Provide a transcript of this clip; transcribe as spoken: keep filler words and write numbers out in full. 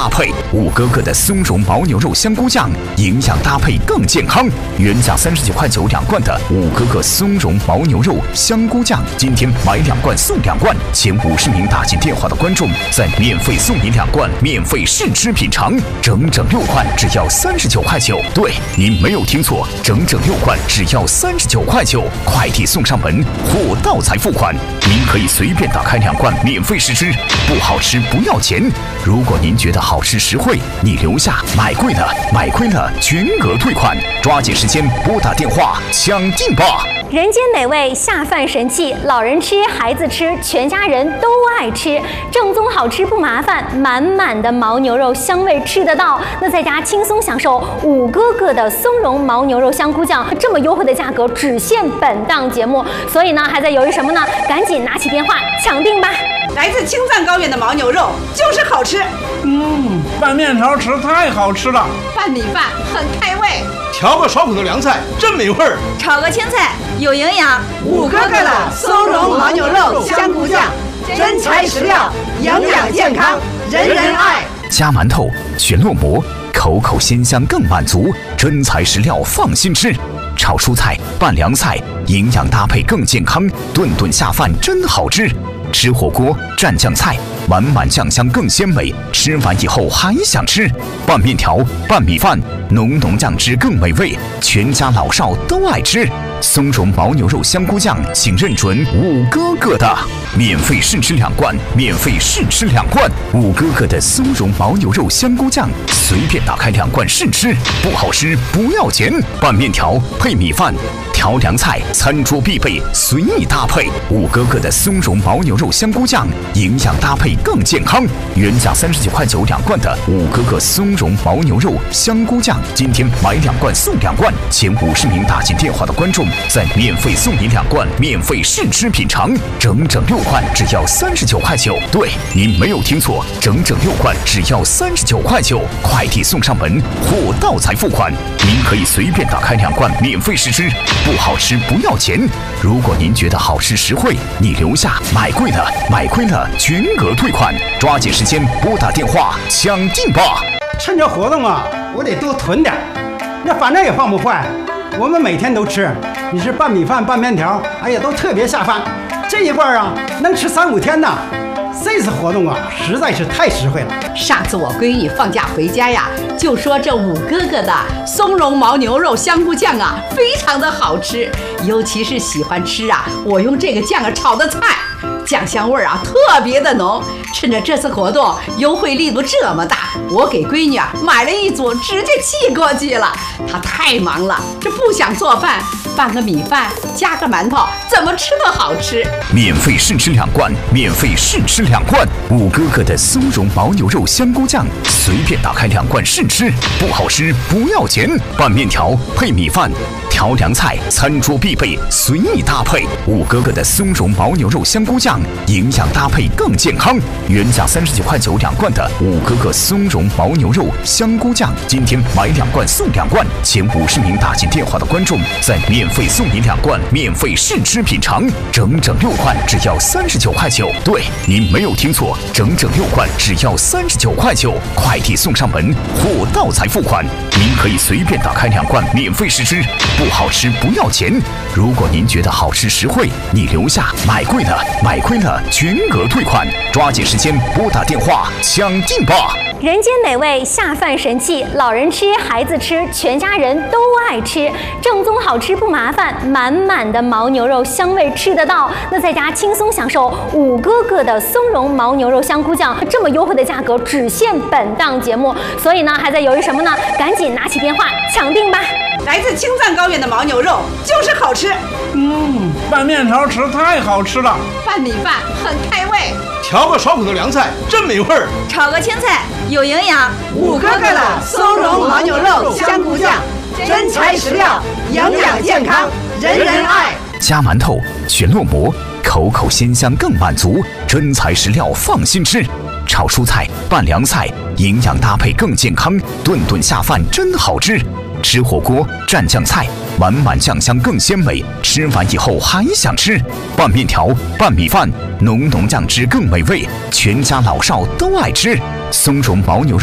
搭配，五哥哥的松茸牦牛肉香菇酱，营养搭配更健康。原价三十九块九两罐的五哥哥松茸牦牛肉香菇酱，今天买两罐送两罐，前五十名打进电话的观众再免费送你两罐，免费试吃品尝，整整六罐只要三十九块九。对，您没有听错，整整六罐只要三十九块九，快递送上门，货到才付款。您可以随便打开两罐免费试吃，不好吃不要钱。如果您觉得好吃实惠，你留下；买贵了买亏了全额退款。抓紧时间拨打电话抢订吧！ 人间美味下饭神器，老人吃孩子吃全家人都爱吃，正宗好吃不麻烦，满满的牦牛肉香味吃得到。那在家轻松享受五哥哥的松茸牦牛肉香菇酱，这么优惠的价格只限本档节目，所以呢还在犹豫什么呢？赶紧拿起电话抢订吧！ 来自青藏高原的牦牛肉就是好吃， 嗯，拌面条吃太好吃了， 拌米饭很开胃， 调个爽口的凉菜真没味儿， 炒个青菜有营养。五哥哥的松茸牦牛肉香菇酱，真材实料，营养健康，人人爱。 加馒头全烙馍，口口鲜香更满足，真材实料放心吃。炒蔬菜拌凉菜，营养搭配更健康，顿顿下饭真好吃。吃火锅蘸酱菜，满满酱香更鲜美，吃完以后还想吃。拌面条拌米饭，浓浓酱汁更美味，全家老少都爱吃。松茸牦牛肉香菇酱，请认准五哥哥的，免费试吃两罐，免费试吃两罐。五哥哥的松茸牦牛肉香菇酱，随便打开两罐试吃，不好吃不要钱。拌面条配米饭，调凉菜，餐桌必备，随意搭配。五哥哥的松茸牦牛肉香菇酱，营养搭配更健康。原价三十九块九两罐的五哥哥松茸牦牛肉香菇酱，今天买两罐送两罐，前五十名打进电话的观众再免费送你两罐，免费试吃品尝，整整六罐只要三十九块九。对，您没有听错，整整六罐只要三十九块九，快递送上门，货到才付款。您可以随便打开两罐免费试吃，不好吃不要钱。如果您觉得好吃实惠，你留下；买贵了买亏了全额退款。抓紧时间拨打电话抢订吧！ 趁着活动啊，我得多囤点，那反正也放不坏。我们每天都吃，你是拌米饭拌面条，哎呀都特别下饭，这一罐啊能吃三五天呢。这次活动啊实在是太实惠了。 上次我闺女放假回家呀，就说这五哥哥的松茸牦牛肉香菇酱啊非常的好吃，尤其是喜欢吃啊我用这个酱啊炒的菜，酱香味啊特别的浓。趁着这次活动优惠力度这么大，我给闺女啊买了一组，直接寄过去了。她太忙了，这不想做饭，拌个米饭加个馒头，怎么吃都好吃。 免费试吃两罐，免费试吃两罐。五哥哥的松茸牦牛肉香菇酱，随便打开两罐试吃，不好吃不要钱。拌面条配米饭，调凉菜，餐桌必备，随意搭配。五哥哥的松茸牦牛肉香菇酱，营养搭配更健康。原价三十九块九两罐的五哥哥松茸牦牛肉香菇酱，今天买两罐送两罐，前五十名打进电话的观众再免费送你两罐，免费试吃品尝，整整六罐只要三十九块九。对，您没有听错，整整六罐只要三十九块九，快递送上门，货到才付款。您可以随便打开两罐免费试吃，不好吃不要钱。如果您觉得好吃实惠，你留下；买贵了买亏了全额退款。抓紧时间拨打电话抢订吧！ 人间美味下饭神器，老人吃孩子吃全家人都爱吃，正宗好吃不麻烦，满满的牦牛肉香味吃得到。那在家轻松享受五哥哥的松茸牦牛肉香菇酱，这么优惠的价格只限本档节目，所以呢还在犹豫什么呢？赶紧拿起电话抢订吧！ 来自青藏高原的牦牛肉就是好吃， 嗯，拌面条吃太好吃了， 拌米饭很开胃， 调个爽口的凉菜真没味儿， 炒个青菜有营养。五哥哥的松茸牦牛肉香菇酱，真材实料，营养健康，人人爱。 加馒头全烙馍，口口鲜香更满足，真材实料放心吃。炒蔬菜拌凉菜，营养搭配更健康，顿顿下饭真好吃。吃火锅蘸酱菜，满满酱香更鲜美，吃完以后还想吃。拌面条拌米饭，浓浓酱汁更美味，全家老少都爱吃。松茸牦牛肉